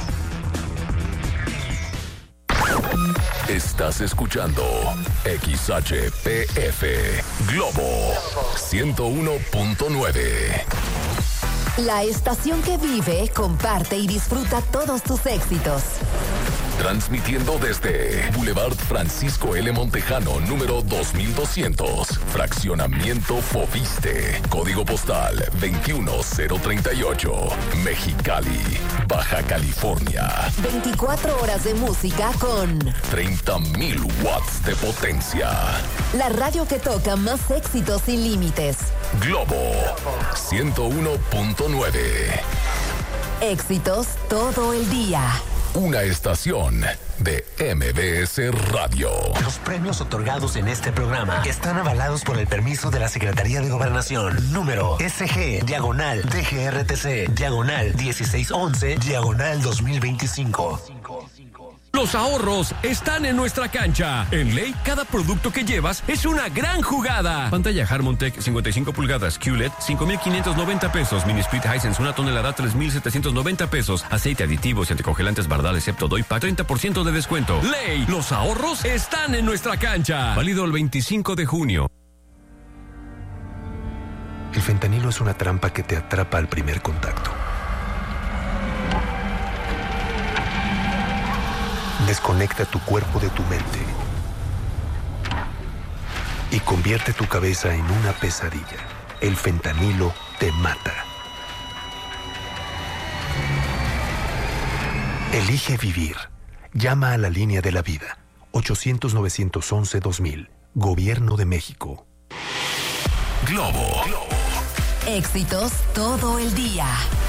Estás escuchando X H P F Globo ciento uno punto nueve. La estación que vive, comparte y disfruta todos tus éxitos. Transmitiendo desde Boulevard Francisco L. Montejano, número dos mil doscientos, Fraccionamiento Foviste, Código Postal veintiuno cero treinta y ocho, Mexicali, Baja California. veinticuatro horas de música con treinta mil watts de potencia. La radio que toca más éxitos sin límites. Globo ciento uno punto nueve. Éxitos todo el día. Una estación de M B S Radio. Los premios otorgados en este programa están avalados por el permiso de la Secretaría de Gobernación. Número S G, diagonal D G R T C, diagonal dieciséis once, diagonal dos mil veinticinco. Los ahorros están en nuestra cancha. En Ley, cada producto que llevas es una gran jugada. Pantalla Harmon-Tech cincuenta y cinco pulgadas Q L E D cinco mil quinientos noventa pesos. Mini Split Hisense una tonelada tres mil setecientos noventa pesos. Aceite, aditivos y anticongelantes Bardal excepto Doypack treinta por ciento de descuento. Ley, los ahorros están en nuestra cancha. Válido el veinticinco de junio. El fentanilo es una trampa que te atrapa al primer contacto. Desconecta tu cuerpo de tu mente y convierte tu cabeza en una pesadilla. El fentanilo te mata. Elige vivir. Llama a la línea de la vida. ochocientos, novecientos once, dos mil. Gobierno de México. Globo. Éxitos todo el día.